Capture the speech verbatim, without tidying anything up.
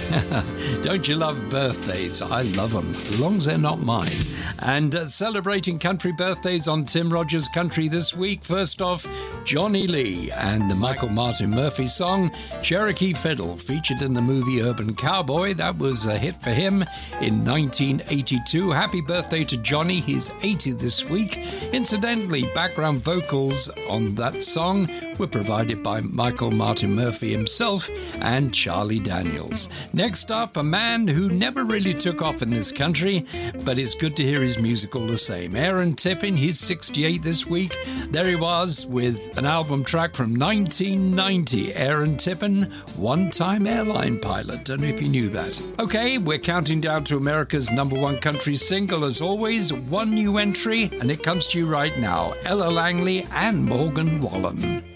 Don't you love birthdays? I love them, as long as they're not mine. And uh, celebrating country birthdays on Tim Rogers Country this week. First off, Johnny Lee and the Michael Martin Murphey song, Cherokee Fiddle, featured in the movie Urban Cowboy. That was a hit for him in nineteen eighty-two. Happy birthday to Johnny. He's eighty this week. Incidentally, background vocals on that song were provided by Michael Martin Murphey himself and Charlie Daniels. Next up, a man who never really took off in this country, but it's good to hear his music all the same. Aaron Tippin, he's sixty-eight this week. There he was with an album track from nineteen ninety. Aaron Tippin, one-time airline pilot. Don't know if you knew that. Okay, we're counting down to America's number one country single as always. One new entry, and it comes to you right now. Ella Langley and Morgan Wallen.